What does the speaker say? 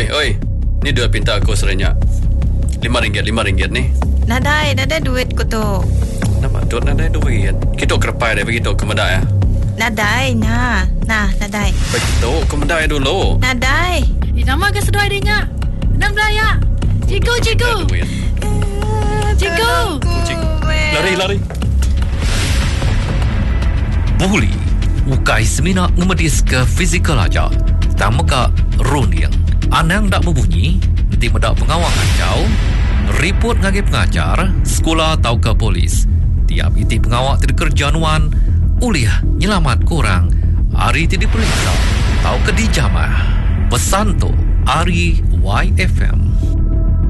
Oi. Ni duit pinta aku serenyak. RM5 ni. Nadai duit ko tu. Nampak tu nadai duit. Kita kerpai dia begitu ke medai ya. Nadai, nah, nadai. Begitu ke medai dulu. Nadai. Nama ke sedoi dia nya. Nang belaya. Cikgu. Duit. Cikgu. Lari. Buli ukai semina ngemedis ke fizikal aja. Tamaka runing. Anang dak berbunyi, nanti medak pengawangan jauh. Report ngagi pengajar, sekolah atau ke polis. Tiap iti pengawak tidak kerjaanuan, uliah nyelamat kurang. Hari tidak diperiksa, atau ke dijamah. Pesan tu, Ari YFM.